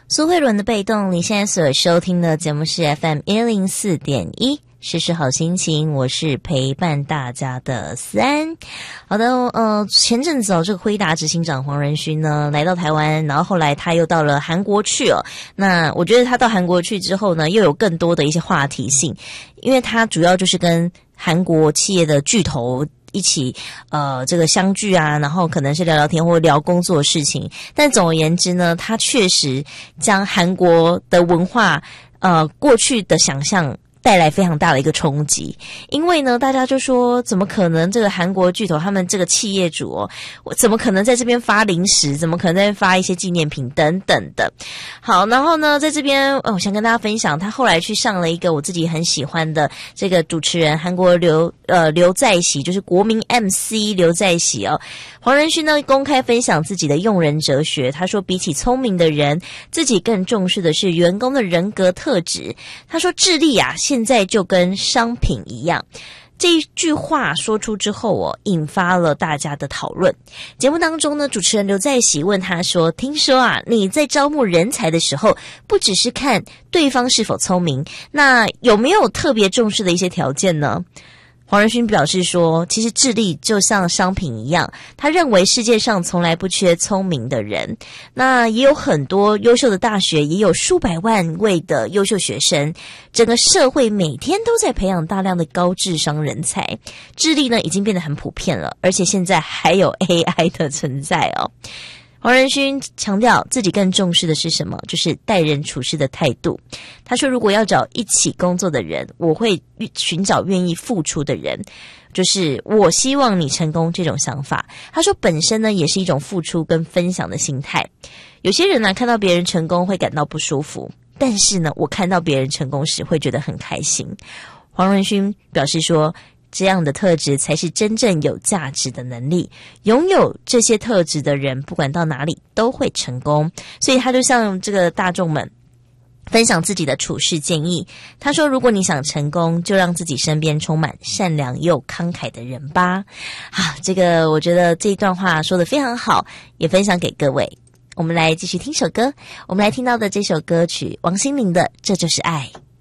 苏慧伦的被动，你现在所收听的节目是 FM104.1时时好心情，我是陪伴大家的思安。好的，前阵子这个辉达执行长黄仁勋呢来到台湾，然后后来他又到了韩国去那我觉得他到韩国去之后呢，又有更多的一些话题性，因为他主要就是跟韩国企业的巨头一起这个相聚啊，然后可能是聊聊天或聊工作的事情。但总而言之呢，他确实将韩国的文化过去的想象带来非常大的一个冲击。因为呢，大家就说怎么可能这个韩国巨头他们这个企业主怎么可能在这边发零食，怎么可能在这边发一些纪念品等等的。好，然后呢在这边我想跟大家分享，他后来去上了一个我自己很喜欢的这个主持人韩国刘在熙，就是国民 MC 刘在熙黄仁勋呢公开分享自己的用人哲学，他说比起聪明的人，自己更重视的是员工的人格特质。他说智力现在就跟商品一样。这一句话说出之后引发了大家的讨论。节目当中呢，主持人刘在熙问他说，听说你在招募人才的时候不只是看对方是否聪明，那有没有特别重视的一些条件呢？黄仁勋表示说，其实智力就像商品一样，他认为世界上从来不缺聪明的人，那也有很多优秀的大学，也有数百万位的优秀学生，整个社会每天都在培养大量的高智商人才，智力呢已经变得很普遍了，而且现在还有 AI 的存在黄仁勋强调自己更重视的是什么？就是待人处事的态度。他说，如果要找一起工作的人，我会寻找愿意付出的人，就是我希望你成功这种想法。他说本身呢也是一种付出跟分享的心态。有些人呢看到别人成功会感到不舒服，但是呢我看到别人成功时会觉得很开心。黄仁勋表示说，这样的特质才是真正有价值的能力，拥有这些特质的人不管到哪里都会成功。所以他就向这个大众们分享自己的处事建议。他说，如果你想成功，就让自己身边充满善良又慷慨的人吧。这个我觉得这一段话说得非常好，也分享给各位。我们来继续听首歌，我们来听到的这首歌曲王心凌的《这就是爱》。